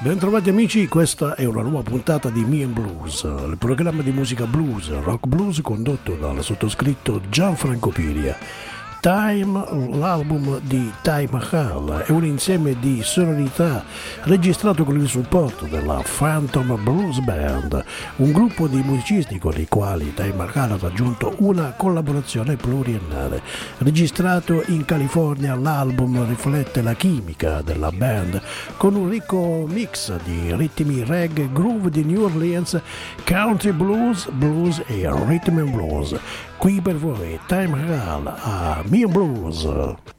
Bentrovati amici, questa è una nuova puntata di Me and Blues, il programma di musica blues, rock blues condotto dal sottoscritto Gianfranco Piria. Time, l'album di Taj Mahal, è un insieme di sonorità registrato con il supporto della Phantom Blues Band, un gruppo di musicisti con i quali Taj Mahal ha raggiunto una collaborazione pluriennale. Registrato in California, l'album riflette la chimica della band con un ricco mix di ritmi reggae, groove di New Orleans, country blues, blues e rhythm and blues. Qui per voi Taj Mahal a Me and Blues.